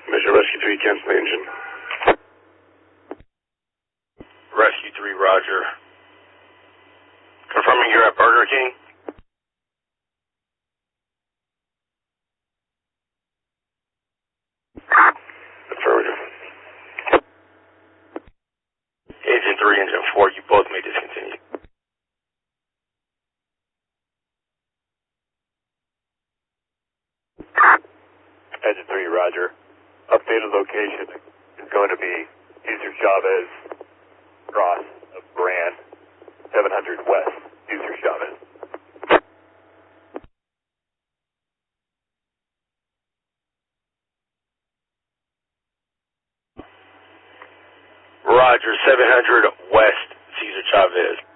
Mission Rescue 3, cancel the engine. Rescue 3, roger. Confirming you're at Burger King? Affirmative. Engine 3, Engine 4, you both may discontinue. Engine 3, roger. Updated location is going to be Cesar Chavez, cross of Brand, 700 West, Cesar Chavez. Roger, 700 West, Cesar Chavez.